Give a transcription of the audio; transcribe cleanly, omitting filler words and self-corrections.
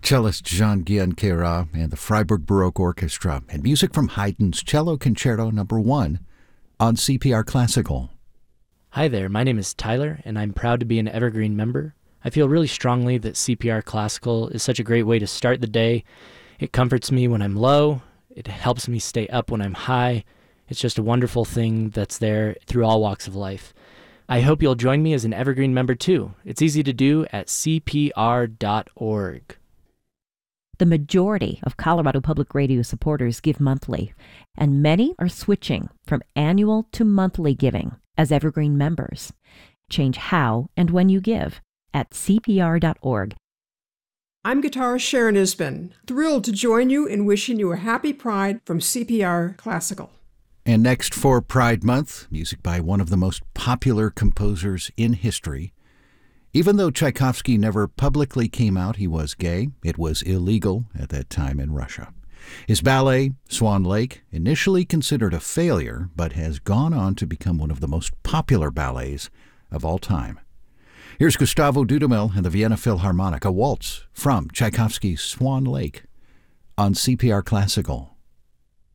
cellist Jean-Guyen Queyras and the Freiburg Baroque Orchestra, and music from Haydn's Cello Concerto No. 1 on CPR Classical. Hi there, my name is Tyler, and I'm proud to be an Evergreen member. I feel really strongly that CPR Classical is such a great way to start the day. It comforts me when I'm low. It helps me stay up when I'm high. It's just a wonderful thing that's there through all walks of life. I hope you'll join me as an Evergreen member too. It's easy to do at cpr.org. The majority of Colorado Public Radio supporters give monthly, and many are switching from annual to monthly giving as Evergreen members. Change how and when you give at cpr.org. I'm guitarist Sharon Isbin, thrilled to join you in wishing you a happy Pride from CPR Classical. And next for Pride Month, music by one of the most popular composers in history. Even though Tchaikovsky never publicly came out he was gay, it was illegal at that time in Russia. His ballet, Swan Lake, initially considered a failure, but has gone on to become one of the most popular ballets of all time. Here's Gustavo Dudamel and the Vienna Philharmonic, a waltz from Tchaikovsky's Swan Lake on CPR Classical.